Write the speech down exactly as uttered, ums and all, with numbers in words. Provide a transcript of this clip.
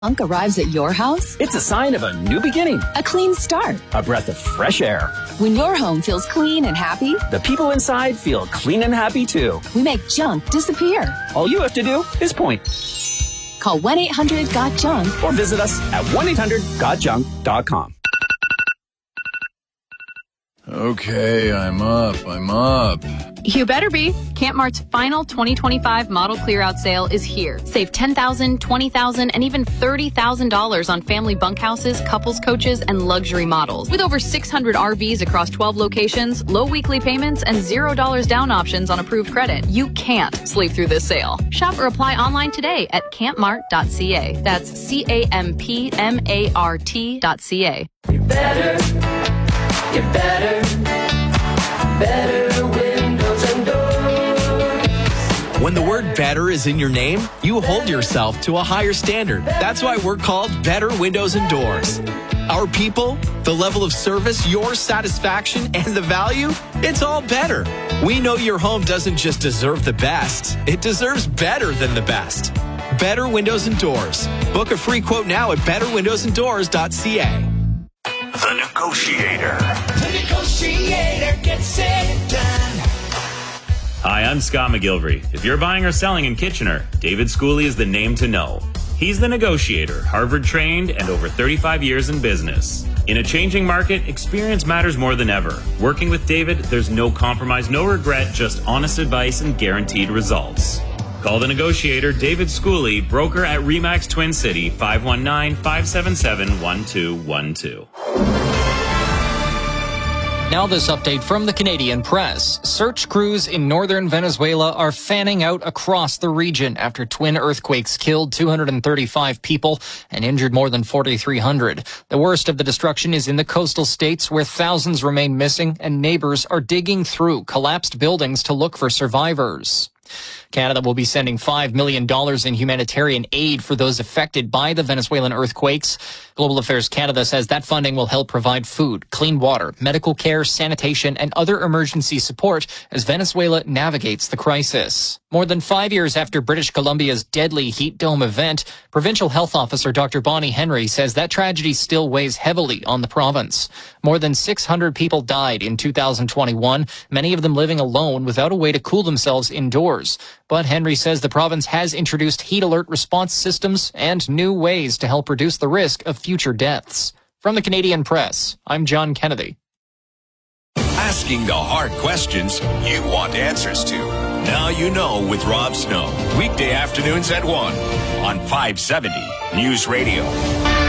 Junk arrives at your house? It's a sign of a new beginning. A clean start. A breath of fresh air. When your home feels clean and happy, the people inside feel clean and happy too. We make junk disappear. All you have to do is point. Call one eight hundred got junk or visit us at one eight hundred got junk dot com. Okay, I'm up, I'm up. You better be. Camp Mart's final twenty twenty-five model clear-out sale is here. Save ten thousand dollars, twenty thousand dollars, and even thirty thousand dollars on family bunkhouses, couples coaches, and luxury models. With over six hundred R Vs across twelve locations, low weekly payments, and zero dollars down options on approved credit, you can't sleep through this sale. Shop or apply online today at camp mart dot c a. That's C A M P M A R T dot C A. You're better. You're better. Better windows and doors. When the word better is in your name, you hold yourself to a higher standard. That's why we're called Better Windows and Doors. Our people, the level of service, your satisfaction, and the value, it's all better. We know your home doesn't just deserve the best, it deserves better than the best. Better Windows and Doors. Book a free quote now at better windows and doors dot c a. The Negotiator. The Negotiator gets it done. Hi, I'm Scott McGilvery. If you're buying or selling in Kitchener, David Schooley is the name to know. He's the Negotiator, Harvard trained and over thirty-five years in business. In a changing market, experience matters more than ever. Working with David, there's no compromise, no regret, just honest advice and guaranteed results. Call the Negotiator, David Schooley, broker at Remax Twin City, five one nine, five seven seven, one two one two. Now this update from the Canadian Press. Search crews in northern Venezuela are fanning out across the region after twin earthquakes killed two hundred thirty-five people and injured more than forty-three hundred. The worst of the destruction is in the coastal states where thousands remain missing and neighbors are digging through collapsed buildings to look for survivors. Canada will be sending five million dollars in humanitarian aid for those affected by the Venezuelan earthquakes. Global Affairs Canada says that funding will help provide food, clean water, medical care, sanitation, and other emergency support as Venezuela navigates the crisis. More than five years after British Columbia's deadly heat dome event, Provincial Health Officer Doctor Bonnie Henry says that tragedy still weighs heavily on the province. More than six hundred people died in two thousand twenty-one, many of them living alone without a way to cool themselves indoors. But Henry says the province has introduced heat alert response systems and new ways to help reduce the risk of future deaths. From the Canadian Press, I'm John Kennedy. Asking the hard questions you want answers to. Now you know with Rob Snow. Weekday afternoons at one on five seventy News Radio.